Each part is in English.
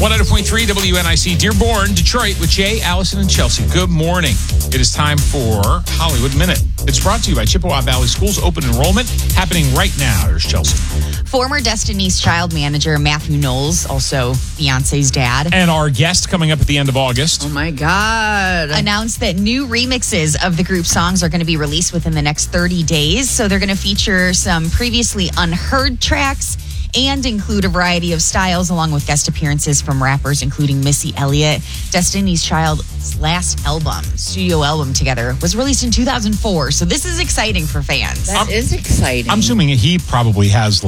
100.3 WNIC, Dearborn, Detroit, with Jay, Allison, and Chelsea. Good morning. It is time for Hollywood Minute. It's brought to you by Chippewa Valley Schools. Open enrollment happening right now. There's Chelsea. Former Destiny's Child manager Matthew Knowles, also Beyonce's dad, And our guest coming up at the end of August. Oh my God. announced that new remixes of the group's songs are going to be released within the next 30 days. So they're going to feature some previously unheard tracks and include a variety of styles, along with guest appearances from rappers including Missy Elliott. Destiny's Child's last album, studio album together, was released in 2004. So this is exciting for fans. That is exciting. I'm assuming he probably has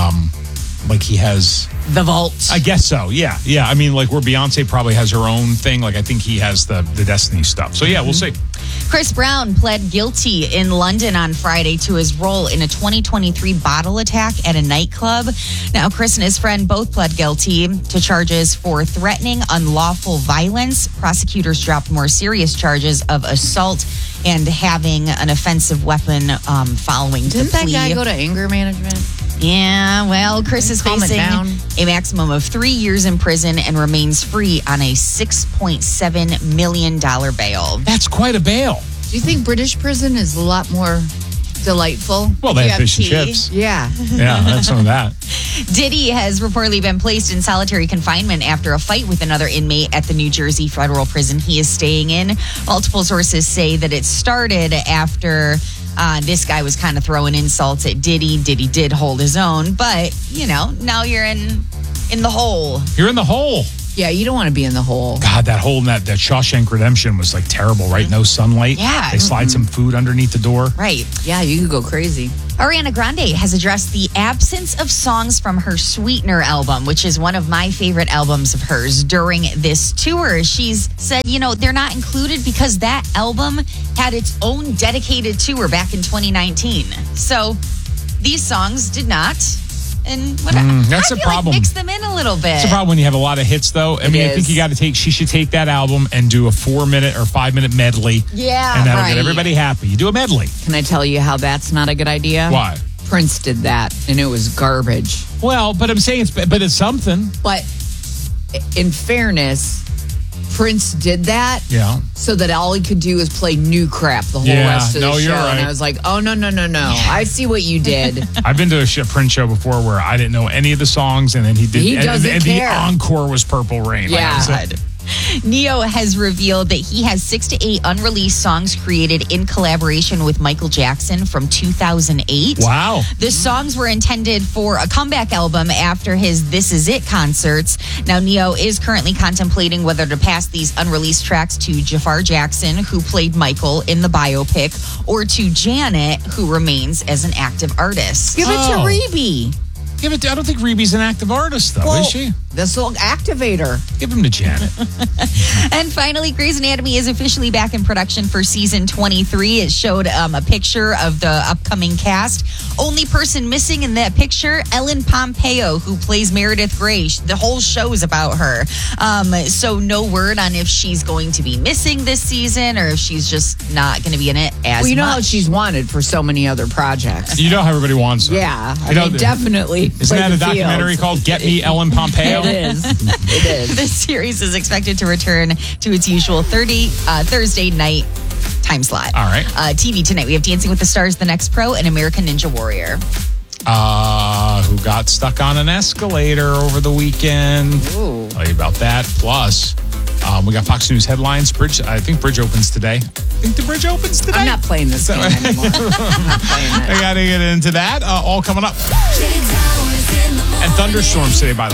he has The Vault. I guess so. Yeah. I mean, like where Beyonce probably has her own thing. Like I think he has the Destiny stuff. So yeah, we'll see. Chris Brown pled guilty in London on Friday to his role in a 2023 bottle attack at a nightclub. Now, Chris and his friend both pled guilty to charges for threatening unlawful violence. Prosecutors dropped more serious charges of assault and having an offensive weapon following Didn't the plea. that guy go to anger management? Yeah, well, Chris is Calm it facing down. a maximum of 3 years in prison and remains free on a $6.7 million bail. That's quite a bail. Do you think British prison is a lot more delightful? Well, they You have have fish and tea. chips. Yeah. Yeah, that's some of that. Diddy has reportedly been placed in solitary confinement after a fight with another inmate at the New Jersey federal prison he is staying in. Multiple sources say that it started after this guy was kind of throwing insults at Diddy. Diddy did hold his own, but, now you're in the hole. You're in the hole. Yeah, you don't want to be in the hole. God, that hole in that Shawshank Redemption was like terrible, right? No sunlight. Yeah. They slide some food underneath the door. Right. Yeah, you could go crazy. Ariana Grande has addressed the absence of songs from her Sweetener album, which is one of my favorite albums of hers, during this tour. She's said, they're not included because that album had its own dedicated tour back in 2019. So these songs did not. And that's I the feel problem. Like mix them in a little bit. It's a problem when you have a lot of hits, though. I mean, I think is. she should take that album and do a 4-minute or 5-minute medley. Yeah, And that'll right. get everybody happy. You do a medley. Can I tell you how that's not a good idea? Why? Prince did that, and it was garbage. Well, but I'm saying it's something. But in fairness, Prince did that so that all he could do is play new crap the whole rest of the show. You're right. And I was like, oh, no. I see what you did. I've been to a Prince show before where I didn't know any of the songs, and then he did. He doesn't and care. the encore was Purple Rain. Yeah. Like I said. Neo has revealed that he has 6 to 8 unreleased songs created in collaboration with Michael Jackson from 2008. Wow. The songs were intended for a comeback album after his This Is It concerts. Now, Neo is currently contemplating whether to pass these unreleased tracks to Jafar Jackson, who played Michael in the biopic, or to Janet, who remains as an active artist. Give it to Rebe. Yeah, but I don't think Rebe's an active artist, though, is she? The song Activator. Give him to Janet. And finally, Grey's Anatomy is officially back in production for season 23. It showed a picture of the upcoming cast. Only person missing in that picture, Ellen Pompeo, who plays Meredith Grey. The whole show is about her. So no word on if she's going to be missing this season or if she's just not going to be in it as Well, you know much. how she's wanted for so many other projects. You know how everybody wants her. Yeah, I You know, mean, definitely. Isn't that a documentary called Get Me Ellen Pompeo? It is. It is. This series is expected to return to its usual Thursday night time slot. All right. TV tonight, we have Dancing with the Stars, The Next Pro, and American Ninja Warrior. Who got stuck on an escalator over the weekend. Ooh. Tell you about that. Plus, we got Fox News headlines. I think Bridge opens today. I'm not playing this game anymore. I'm not playing it. I got to get into that. All coming up. And thunderstorms today, by the way.